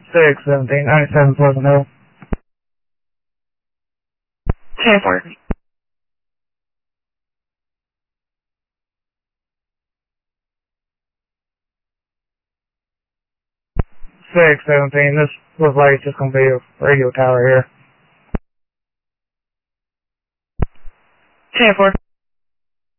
617, 97 Pleasant Hill. 10-4. 617, this looks like it's just going to be a radio tower here. 10-4.